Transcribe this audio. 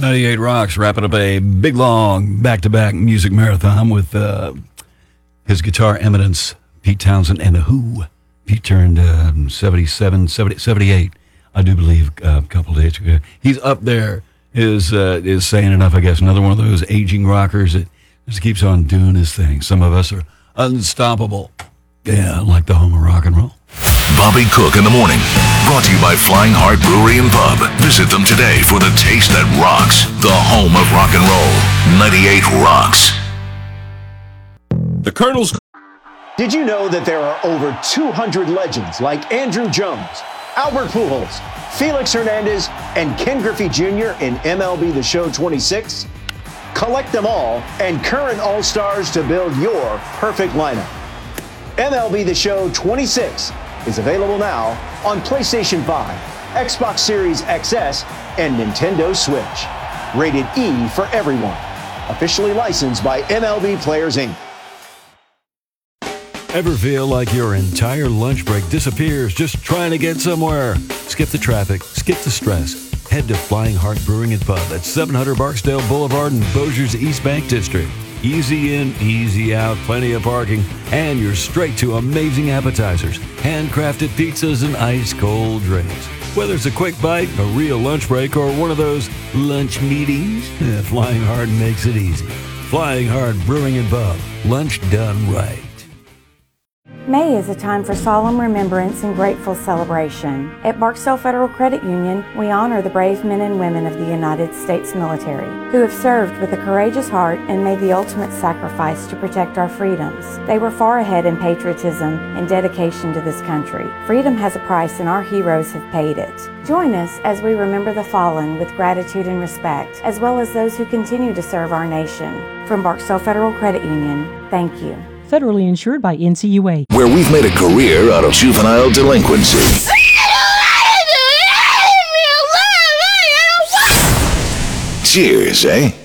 98 Rocks wrapping up a big, long, back-to-back music marathon with his guitar eminence, Pete Townsend, and The Who. Pete turned 78, I do believe, a couple days ago. He's up there, is saying enough, I guess. Another one of those aging rockers that just keeps on doing his thing. Some of us are unstoppable. Yeah, like the home of rock and roll. Bobby Cook in the morning. Brought to you by Flying Heart Brewery and Pub. Visit them today for the taste that rocks. The home of rock and roll. 98 Rocks. The Colonel's. Did you know that there are over 200 legends like Andrew Jones, Albert Pujols, Felix Hernandez, and Ken Griffey Jr. in MLB The Show 26? Collect them all and current All-Stars to build your perfect lineup. MLB The Show 26 is available now on PlayStation 5, Xbox Series XS, and Nintendo Switch. Rated E for everyone. Officially licensed by MLB Players, Inc. Ever feel like your entire lunch break disappears just trying to get somewhere? Skip the traffic, skip the stress. Head to Flying Heart Brewing and Pub at 700 Barksdale Boulevard in Bossier's East Bank District. Easy in, easy out, plenty of parking, and you're straight to amazing appetizers, handcrafted pizzas, and ice-cold drinks. Whether it's a quick bite, a real lunch break, or one of those lunch meetings, Flying Heart makes it easy. Flying Heart Brewing and Pub. Lunch done right. May is a time for solemn remembrance and grateful celebration. At Barksdale Federal Credit Union, we honor the brave men and women of the United States military who have served with a courageous heart and made the ultimate sacrifice to protect our freedoms. They were far ahead in patriotism and dedication to this country. Freedom has a price and our heroes have paid it. Join us as we remember the fallen with gratitude and respect, as well as those who continue to serve our nation. From Barksdale Federal Credit Union, thank you. Federally insured by NCUA. Where we've made a career out of juvenile delinquency. Cheers, eh?